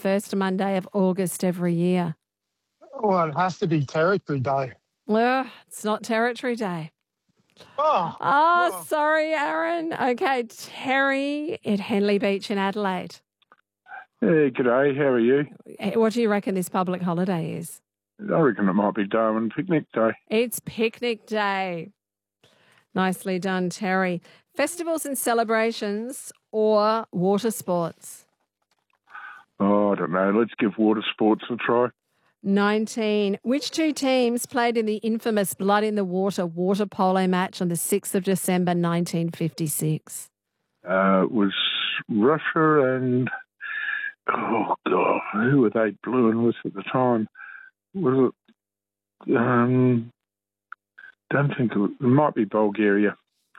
first Monday of August every year? Well, it has to be Territory Day. Well, it's not Territory Day. Oh, Oh, sorry, Aaron. Okay, Terry at Henley Beach in Adelaide. Hey, g'day. How are you? What do you reckon this public holiday is? I reckon it might be Darwin Picnic Day. It's Picnic Day. Nicely done, Terry. Festivals and celebrations or water sports? Oh, I don't know. Let's give water sports a try. 19. Which two teams played in the infamous Blood in the Water water polo match on the 6th of December 1956? It was Russia and... Oh, God. Who were they blueing with at the time? Was it... don't think it might be Bulgaria.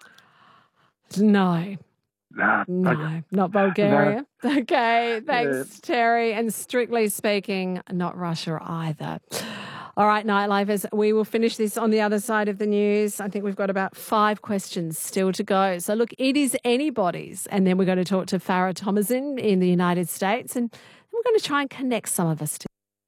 No. No, not Bulgaria. No. Okay, thanks, Terry. And strictly speaking, not Russia either. All right, Nightlifers, we will finish this on the other side of the news. I think we've got about 5 questions still to go. So, look, it is anybody's. And then we're going to talk to Farah Thomason in the United States. And we're going to try and connect some of us to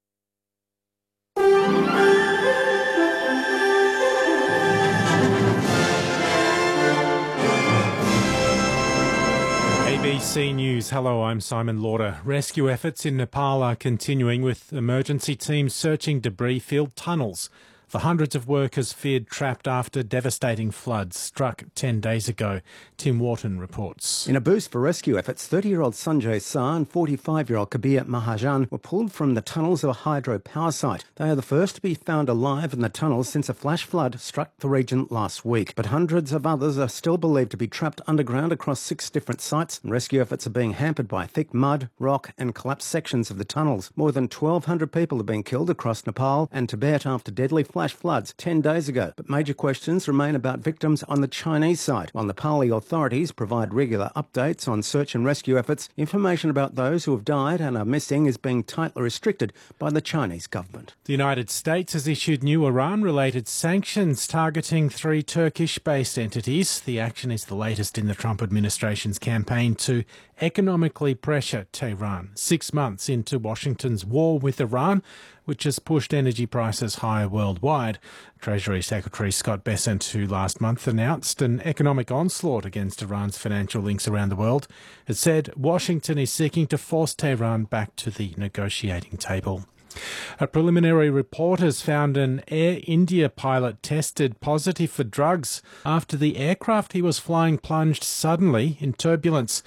ABC News. Hello, I'm Simon Lauder. Rescue efforts in Nepal are continuing with emergency teams searching debris-filled tunnels for hundreds of workers feared trapped after devastating floods struck 10 days ago. Tim Wharton reports. In a boost for rescue efforts, 30-year-old Sanjay Shah and 45-year-old Kabir Mahajan were pulled from the tunnels of a hydropower site. They are the first to be found alive in the tunnels since a flash flood struck the region last week. But hundreds of others are still believed to be trapped underground across 6 different sites. And rescue efforts are being hampered by thick mud, rock and collapsed sections of the tunnels. More than 1,200 people have been killed across Nepal and Tibet after deadly flash floods 10 days ago. But major questions remain about victims on the Chinese side. While Nepali authorities provide regular updates on search and rescue efforts, information about those who have died and are missing is being tightly restricted by the Chinese government. The United States has issued new Iran-related sanctions targeting 3 Turkish-based entities. The action is the latest in the Trump administration's campaign to economically pressure Tehran, 6 months into Washington's war with Iran, which has pushed energy prices higher worldwide. Treasury Secretary Scott Bessent, who last month announced an economic onslaught against Iran's financial links around the world, has said Washington is seeking to force Tehran back to the negotiating table. A preliminary report has found an Air India pilot tested positive for drugs after the aircraft he was flying plunged suddenly in turbulence.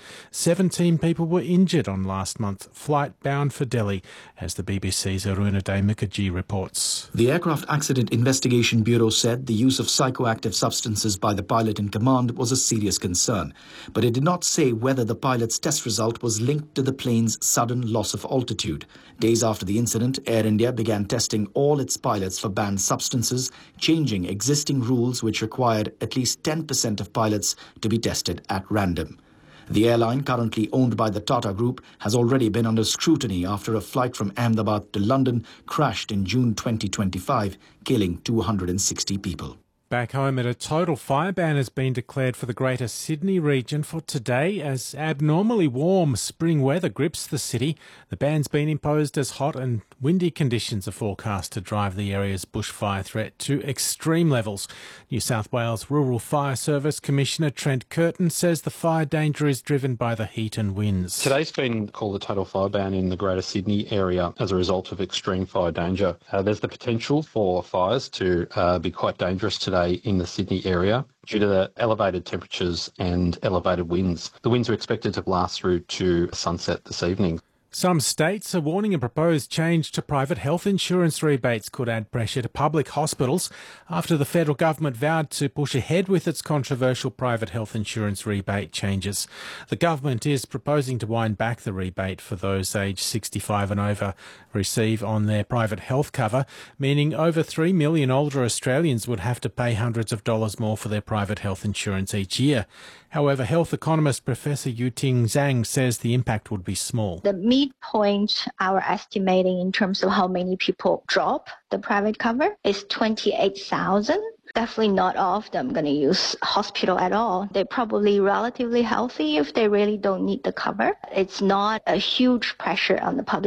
17 people were injured on last month's flight bound for Delhi, as the BBC's Arunaday Mukherjee reports. The Aircraft Accident Investigation Bureau said the use of psychoactive substances by the pilot in command was a serious concern, but it did not say whether the pilot's test result was linked to the plane's sudden loss of altitude. Days after the incident, Air India began testing all its pilots for banned substances, changing existing rules which required at least 10% of pilots to be tested at random. The airline, currently owned by the Tata Group, has already been under scrutiny after a flight from Ahmedabad to London crashed in June 2025, killing 260 people. Back home, a total fire ban has been declared for the Greater Sydney region for today as abnormally warm spring weather grips the city. The ban's been imposed as hot and windy conditions are forecast to drive the area's bushfire threat to extreme levels. New South Wales Rural Fire Service Commissioner Trent Curtin says the fire danger is driven by the heat and winds. Today's been called a total fire ban in the Greater Sydney area as a result of extreme fire danger. There's the potential for fires to be quite dangerous today in the Sydney area due to the elevated temperatures and elevated winds. The winds are expected to last through to sunset this evening. Some states are warning a proposed change to private health insurance rebates could add pressure to public hospitals after the federal government vowed to push ahead with its controversial private health insurance rebate changes. The government is proposing to wind back the rebate for those aged 65 and over receive on their private health cover, meaning over 3 million older Australians would have to pay hundreds of dollars more for their private health insurance each year. However, health economist Professor Yuting Zhang says the impact would be small. The midpoint, our estimating in terms of how many people drop the private cover is 28,000. Definitely not all of them going to use hospital at all. They're probably relatively healthy if they really don't need the cover. It's not a huge pressure on the public